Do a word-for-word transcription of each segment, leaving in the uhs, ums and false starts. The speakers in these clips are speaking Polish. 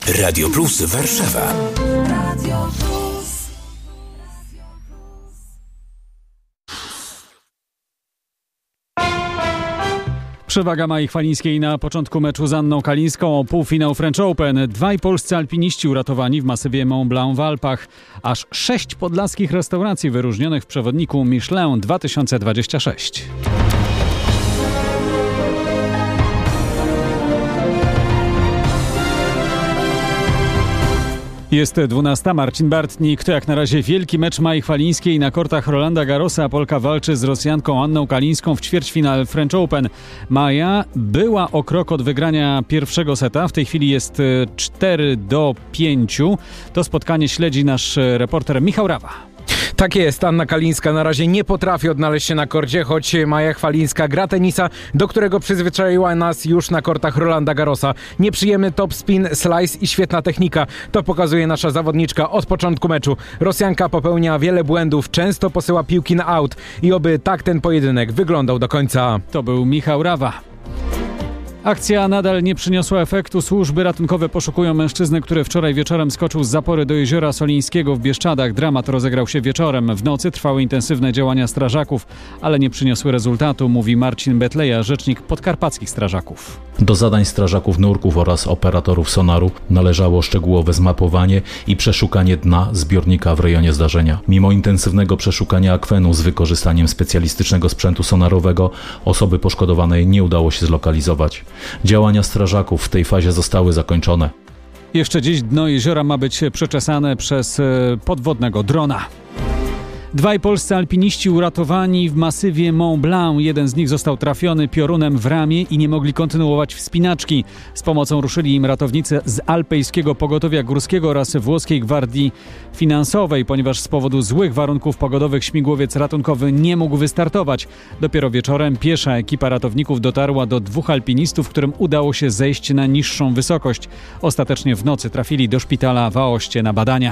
Radio Plus Warszawa. Radio Plus. Przewaga Mai Chwalińskiej na początku meczu z Anną Kalińską o półfinał French Open. Dwaj polscy alpiniści uratowani w masywie Mont Blanc w Alpach. Aż sześć podlaskich restauracji wyróżnionych w przewodniku Michelin dwa tysiące dwadzieścia sześć. Jest dwunasta. Marcin Bartnik. To jak na razie wielki mecz Mai Chwalińskiej na kortach Rolanda Garrosa. Polka walczy z Rosjanką Anną Kalińską w ćwierćfinale French Open. Maja była o krok od wygrania pierwszego seta. W tej chwili jest cztery do pięciu. To spotkanie śledzi nasz reporter Michał Rawa. Tak jest, Anna Kalińska na razie nie potrafi odnaleźć się na korcie, choć Maja Chwalińska gra tenisa, do którego przyzwyczaiła nas już na kortach Rolanda Garrosa. Nieprzyjemny topspin, slice i świetna technika. To pokazuje nasza zawodniczka od początku meczu. Rosjanka popełnia wiele błędów, często posyła piłki na aut i oby tak ten pojedynek wyglądał do końca. To był Michał Rawa. Akcja nadal nie przyniosła efektu. Służby ratunkowe poszukują mężczyzny, który wczoraj wieczorem skoczył z zapory do jeziora Solińskiego w Bieszczadach. Dramat rozegrał się wieczorem. W nocy trwały intensywne działania strażaków, ale nie przyniosły rezultatu, mówi Marcin Betleja, rzecznik podkarpackich strażaków. Do zadań strażaków nurków oraz operatorów sonaru należało szczegółowe zmapowanie i przeszukanie dna zbiornika w rejonie zdarzenia. Mimo intensywnego przeszukania akwenu z wykorzystaniem specjalistycznego sprzętu sonarowego, osoby poszkodowanej nie udało się zlokalizować. Działania strażaków w tej fazie zostały zakończone. Jeszcze dziś dno jeziora ma być przeczesane przez podwodnego drona. Dwaj polscy alpiniści uratowani w masywie Mont Blanc. Jeden z nich został trafiony piorunem w ramię i nie mogli kontynuować wspinaczki. Z pomocą ruszyli im ratownicy z Alpejskiego Pogotowia Górskiego oraz Włoskiej Gwardii Finansowej, ponieważ z powodu złych warunków pogodowych śmigłowiec ratunkowy nie mógł wystartować. Dopiero wieczorem piesza ekipa ratowników dotarła do dwóch alpinistów, którym udało się zejść na niższą wysokość. Ostatecznie w nocy trafili do szpitala w Aoście na badania.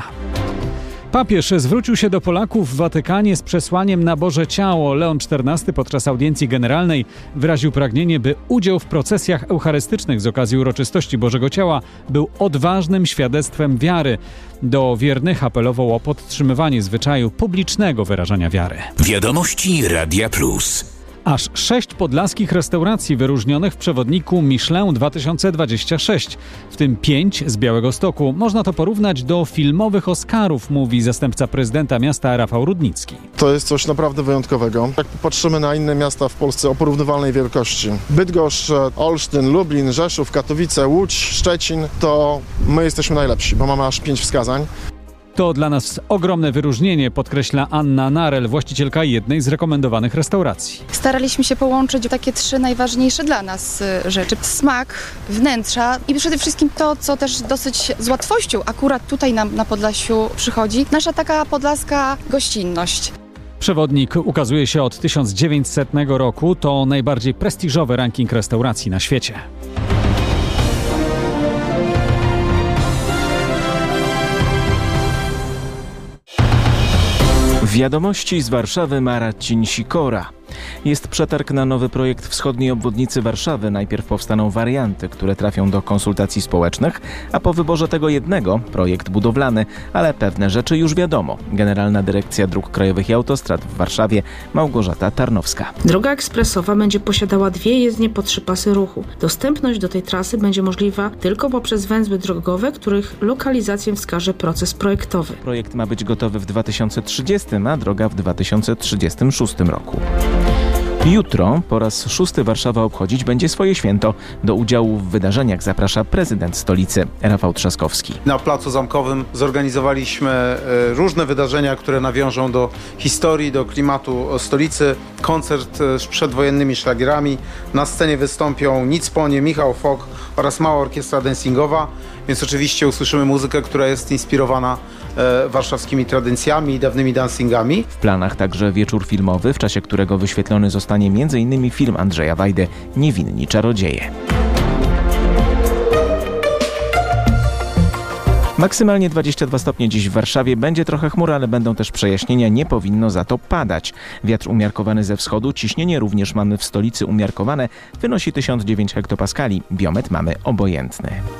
Papież zwrócił się do Polaków w Watykanie z przesłaniem na Boże Ciało. Leon czternasty podczas audiencji generalnej wyraził pragnienie, by udział w procesjach eucharystycznych z okazji uroczystości Bożego Ciała był odważnym świadectwem wiary. Do wiernych apelował o podtrzymywanie zwyczaju publicznego wyrażania wiary. Wiadomości Radia Plus. Aż sześć podlaskich restauracji wyróżnionych w przewodniku Michelin dwa tysiące dwadzieścia sześć, w tym pięć z Białegostoku. Można to porównać do filmowych Oscarów, mówi zastępca prezydenta miasta Rafał Rudnicki. To jest coś naprawdę wyjątkowego. Jak popatrzymy na inne miasta w Polsce o porównywalnej wielkości, Bydgoszcz, Olsztyn, Lublin, Rzeszów, Katowice, Łódź, Szczecin, to my jesteśmy najlepsi, bo mamy aż pięć wskazań. To dla nas ogromne wyróżnienie, podkreśla Anna Narel, właścicielka jednej z rekomendowanych restauracji. Staraliśmy się połączyć takie trzy najważniejsze dla nas rzeczy. Smak, wnętrza i przede wszystkim to, co też dosyć z łatwością akurat tutaj nam na Podlasiu przychodzi, nasza taka podlaska gościnność. Przewodnik ukazuje się od tysiąc dziewięćsetnego roku. To najbardziej prestiżowy ranking restauracji na świecie. Wiadomości z Warszawy, Marcin Sikora. Jest przetarg na nowy projekt wschodniej obwodnicy Warszawy. Najpierw powstaną warianty, które trafią do konsultacji społecznych, a po wyborze tego jednego projekt budowlany, ale pewne rzeczy już wiadomo. Generalna Dyrekcja Dróg Krajowych i Autostrad w Warszawie, Małgorzata Tarnowska. Droga ekspresowa będzie posiadała dwie jezdnie po trzy pasy ruchu. Dostępność do tej trasy będzie możliwa tylko poprzez węzły drogowe, których lokalizację wskaże proces projektowy. Projekt ma być gotowy w dwa tysiące trzydziestym, a droga w dwa tysiące trzydziestym szóstym roku. Jutro po raz szósty Warszawa obchodzić będzie swoje święto. Do udziału w wydarzeniach zaprasza prezydent stolicy Rafał Trzaskowski. Na Placu Zamkowym zorganizowaliśmy różne wydarzenia, które nawiążą do historii, do klimatu stolicy. Koncert z przedwojennymi szlagierami. Na scenie wystąpią Nic po nie, Michał Fok oraz mała orkiestra dancingowa. Więc oczywiście usłyszymy muzykę, która jest inspirowana e, warszawskimi tradycjami i dawnymi dancingami. W planach także wieczór filmowy, w czasie którego wyświetlony zostanie między innymi film Andrzeja Wajdy Niewinni czarodzieje. Maksymalnie dwadzieścia dwa stopnie dziś w Warszawie. Będzie trochę chmur, ale będą też przejaśnienia. Nie powinno za to padać. Wiatr umiarkowany ze wschodu. Ciśnienie również mamy w stolicy umiarkowane. Wynosi tysiąc dziewięć hektopaskali. Biometr mamy obojętny.